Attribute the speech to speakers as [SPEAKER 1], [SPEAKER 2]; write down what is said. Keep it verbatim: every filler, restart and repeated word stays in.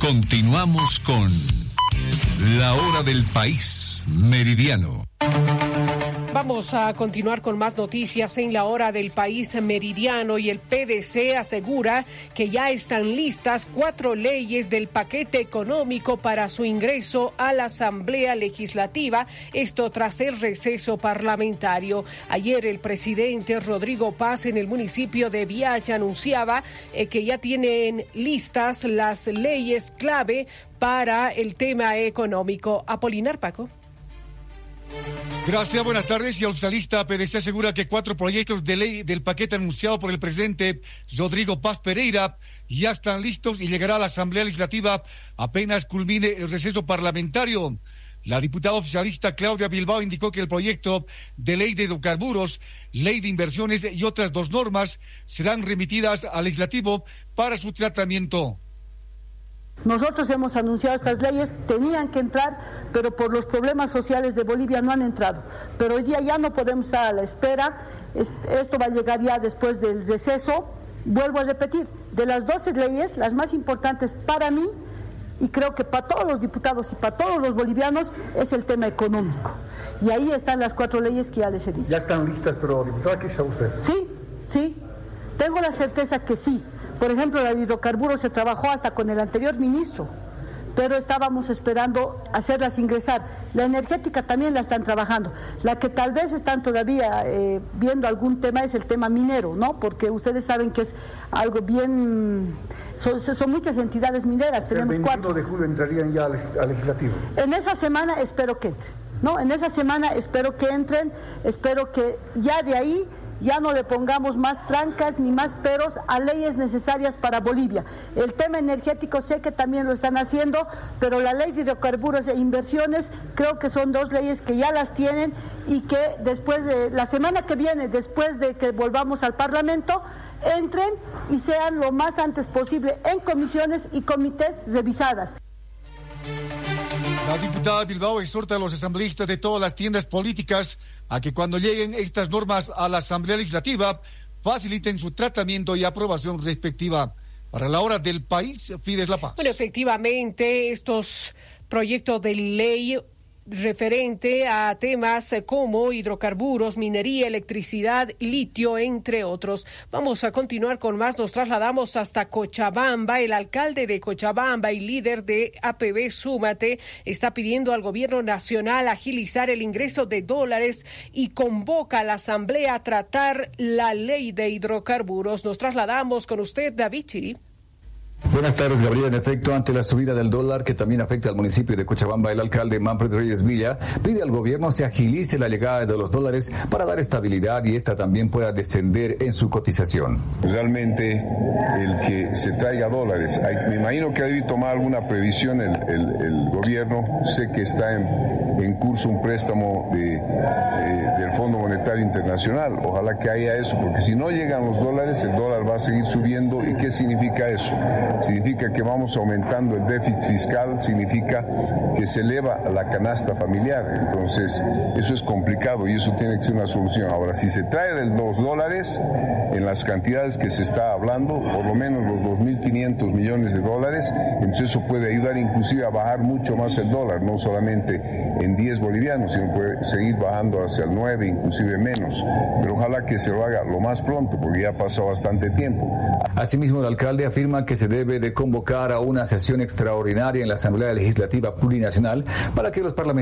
[SPEAKER 1] Continuamos con La Hora del País Meridiano.
[SPEAKER 2] Vamos a continuar con más noticias en La Hora del País Meridiano, y el P D C asegura que ya están listas cuatro leyes del paquete económico para su ingreso a la Asamblea Legislativa, esto tras el receso parlamentario. Ayer el presidente Rodrigo Paz en el municipio de Viacha anunciaba eh, que ya tienen listas las leyes clave para el tema económico. Apolinar Paco.
[SPEAKER 3] Gracias, buenas tardes. Y el socialista P D C asegura que cuatro proyectos de ley del paquete anunciado por el presidente Rodrigo Paz Pereira ya están listos y llegará a la Asamblea Legislativa apenas culmine el receso parlamentario. La diputada oficialista Claudia Bilbao indicó que el proyecto de ley de hidrocarburos, ley de inversiones y otras dos normas serán remitidas al legislativo para su tratamiento.
[SPEAKER 4] Nosotros hemos anunciado estas leyes, tenían que entrar, pero por los problemas sociales de Bolivia no han entrado. Pero hoy día ya no podemos estar a la espera, esto va a llegar ya después del receso. Vuelvo a repetir, de las doce leyes, las más importantes para mí, y creo que para todos los diputados y para todos los bolivianos, es el tema económico. Y ahí están las cuatro leyes que ya les he dicho.
[SPEAKER 5] Ya están listas, pero diputada, ¿qué sabe usted?
[SPEAKER 4] Sí, sí, tengo la certeza que sí. Por ejemplo, la de hidrocarburos se trabajó hasta con el anterior ministro, pero estábamos esperando hacerlas ingresar. La energética también la están trabajando. La que tal vez están todavía eh, viendo algún tema es el tema minero, ¿no? Porque ustedes saben que es algo bien... Son, son muchas entidades mineras, o sea, tenemos cuatro.
[SPEAKER 5] El veintiuno de julio entrarían ya al, al legislativo.
[SPEAKER 4] En esa semana espero que entren, ¿no? En esa semana espero que entren, espero que ya de ahí ya no le pongamos más trancas ni más peros a leyes necesarias para Bolivia. El tema energético sé que también lo están haciendo, pero la ley de hidrocarburos e inversiones creo que son dos leyes que ya las tienen y que después de la semana que viene, después de que volvamos al Parlamento, entren y sean lo más antes posible en comisiones y comités revisadas.
[SPEAKER 3] La diputada Bilbao exhorta a los asambleístas de todas las tiendas políticas a que cuando lleguen estas normas a la Asamblea Legislativa faciliten su tratamiento y aprobación respectiva. Para La Hora del País, Fides La Paz.
[SPEAKER 2] Bueno, efectivamente, estos proyectos de ley referente a temas como hidrocarburos, minería, electricidad, litio, entre otros. Vamos a continuar con más. Nos trasladamos hasta Cochabamba. El alcalde de Cochabamba y líder de A P B Súmate está pidiendo al gobierno nacional agilizar el ingreso de dólares y convoca a la asamblea a tratar la ley de hidrocarburos. Nos trasladamos con usted, David Chiri.
[SPEAKER 6] Buenas tardes, Gabriel. En efecto, ante la subida del dólar que también afecta al municipio de Cochabamba, el alcalde Manfred Reyes Villa pide al gobierno se agilice la llegada de los dólares para dar estabilidad y esta también pueda descender en su cotización.
[SPEAKER 7] Realmente el que se traiga dólares, hay, me imagino que debe tomar alguna previsión el, el, el gobierno. Sé que está en, en curso un préstamo de, de, del Fondo Monetario Internacional. Ojalá que haya eso, porque si no llegan los dólares, el dólar va a seguir subiendo. ¿Y qué significa eso? Significa que vamos aumentando el déficit fiscal, significa que se eleva la canasta familiar. Entonces, eso es complicado y eso tiene que ser una solución. Ahora, si se trae los dólares en las cantidades que se está hablando, por lo menos los dos mil quinientos millones de dólares, entonces eso puede ayudar inclusive a bajar mucho más el dólar, no solamente en diez bolivianos, sino puede seguir bajando hacia el nueve, inclusive menos. Pero ojalá que se lo haga lo más pronto, porque ya pasó bastante tiempo.
[SPEAKER 6] Asimismo, el alcalde afirma que se debe de convocar a una sesión extraordinaria en la Asamblea Legislativa Plurinacional para que los parlamentarios